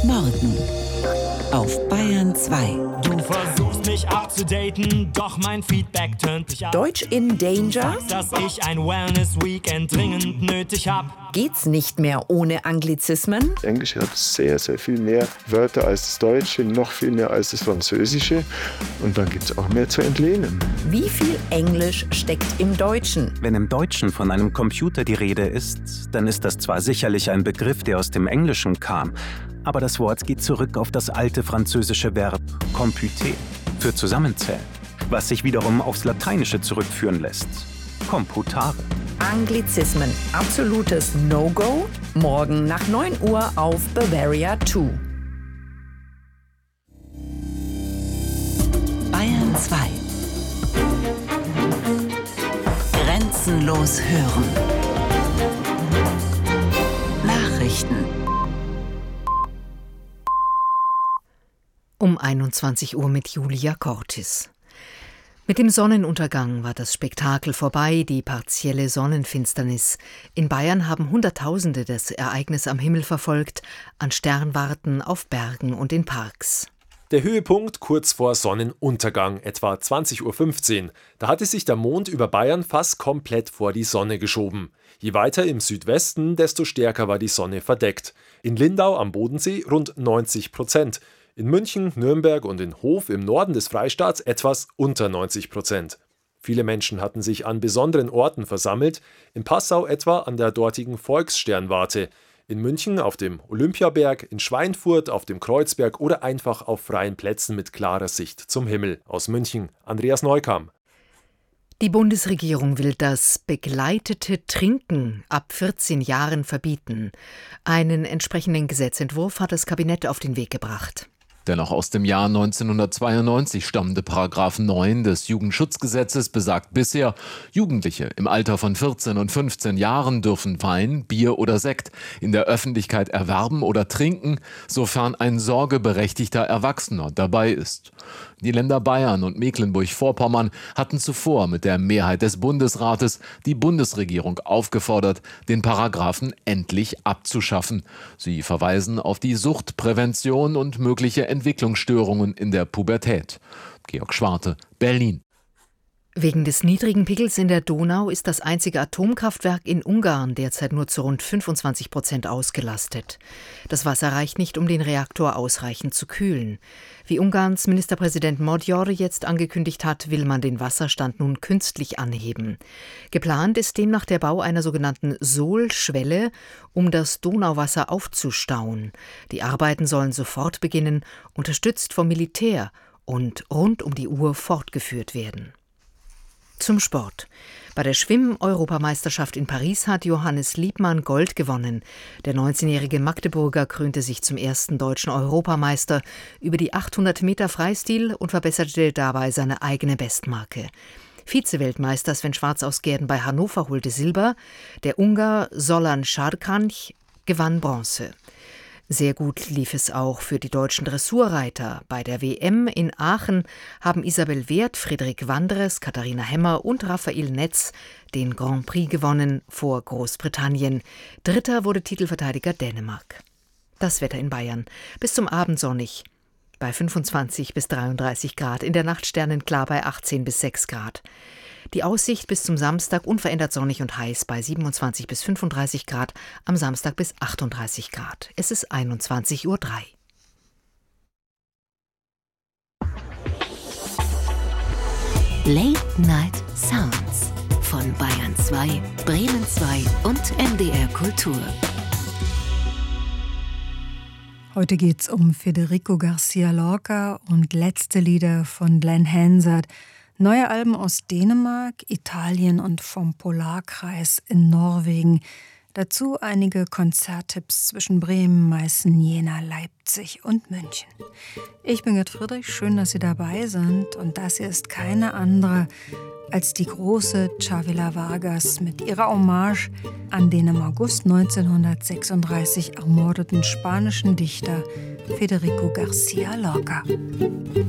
Morgen auf Bayern 2. Du versuchst mich abzudaten, doch mein Feedback tönt dich ab. Deutsch in Danger? Dass ich ein Wellness-Weekend dringend nötig hab. Geht's nicht mehr ohne Anglizismen? Das Englische hat sehr, sehr viel mehr Wörter als das Deutsche, noch viel mehr als das Französische. Und dann gibt es auch mehr zu entlehnen. Wie viel Englisch steckt im Deutschen? Wenn im Deutschen von einem Computer die Rede ist, dann ist das zwar sicherlich ein Begriff, der aus dem Englischen kam, aber das Wort geht zurück auf das alte französische Verb computer, für zusammenzählen, was sich wiederum aufs Lateinische zurückführen lässt. Computare. Anglizismen. Absolutes No-Go? Morgen nach 9 Uhr auf Bavaria 2. Bayern 2. Grenzenlos hören. Nachrichten. Um 21 Uhr mit Julia Cortis. Mit dem Sonnenuntergang war das Spektakel vorbei, die partielle Sonnenfinsternis. In Bayern haben Hunderttausende das Ereignis am Himmel verfolgt, an Sternwarten, auf Bergen und in Parks. Der Höhepunkt kurz vor Sonnenuntergang, etwa 20:15 Uhr. Da hatte sich der Mond über Bayern fast komplett vor die Sonne geschoben. Je weiter im Südwesten, desto stärker war die Sonne verdeckt. In Lindau am Bodensee rund 90%. In München, Nürnberg und in Hof im Norden des Freistaats etwas unter 90%. Viele Menschen hatten sich an besonderen Orten versammelt, in Passau etwa an der dortigen Volkssternwarte, in München auf dem Olympiaberg, in Schweinfurt auf dem Kreuzberg oder einfach auf freien Plätzen mit klarer Sicht zum Himmel. Aus München, Andreas Neukam. Die Bundesregierung will das begleitete Trinken ab 14 Jahren verbieten. Einen entsprechenden Gesetzentwurf hat das Kabinett auf den Weg gebracht. Der noch aus dem Jahr 1992 stammende Paragraph 9 des Jugendschutzgesetzes besagt bisher, Jugendliche im Alter von 14 und 15 Jahren dürfen Wein, Bier oder Sekt in der Öffentlichkeit erwerben oder trinken, sofern ein sorgeberechtigter Erwachsener dabei ist. Die Länder Bayern und Mecklenburg-Vorpommern hatten zuvor mit der Mehrheit des Bundesrates die Bundesregierung aufgefordert, den Paragraphen endlich abzuschaffen. Sie verweisen auf die Suchtprävention und mögliche Entwicklungsstörungen in der Pubertät. Georg Schwarte, Berlin. Wegen des niedrigen Peggels in der Donau ist das einzige Atomkraftwerk in Ungarn derzeit nur zu rund 25% ausgelastet. Das Wasser reicht nicht, um den Reaktor ausreichend zu kühlen. Wie Ungarns Ministerpräsident Magyar jetzt angekündigt hat, will man den Wasserstand nun künstlich anheben. Geplant ist demnach der Bau einer sogenannten Sohlschwelle, um das Donauwasser aufzustauen. Die Arbeiten sollen sofort beginnen, unterstützt vom Militär und rund um die Uhr fortgeführt werden. Zum Sport. Bei der Schwimm-Europameisterschaft in Paris hat Johannes Liebmann Gold gewonnen. Der 19-jährige Magdeburger krönte sich zum ersten deutschen Europameister über die 800 Meter Freistil und verbesserte dabei seine eigene Bestmarke. Vize-Weltmeister Sven Schwarz aus Gehrden bei Hannover holte Silber. Der Ungar Solan Sarkanch gewann Bronze. Sehr gut lief es auch für die deutschen Dressurreiter. Bei der WM in Aachen haben Isabel Wert, Friederik Wandres, Katharina Hemmer und Raphael Netz den Grand Prix gewonnen vor Großbritannien. Dritter wurde Titelverteidiger Dänemark. Das Wetter in Bayern. Bis zum Abend sonnig. Bei 25 bis 33 Grad. In der Nacht sternenklar bei 18 bis 6 Grad. Die Aussicht bis zum Samstag unverändert sonnig und heiß bei 27 bis 35 Grad, am Samstag bis 38 Grad. Es ist 21:03 Uhr. Late Night Sounds von Bayern 2, Bremen 2 und NDR Kultur. Heute geht's um Federico Garcia Lorca und letzte Lieder von Glenn Hansard. Neue Alben aus Dänemark, Italien und vom Polarkreis in Norwegen. Dazu einige Konzerttipps zwischen Bremen, Meißen, Jena, Leipzig und München. Ich bin Gerd Friedrich, schön, dass Sie dabei sind. Und das hier ist keine andere als die große Chavela Vargas mit ihrer Hommage an den im August 1936 ermordeten spanischen Dichter Federico Garcia Lorca.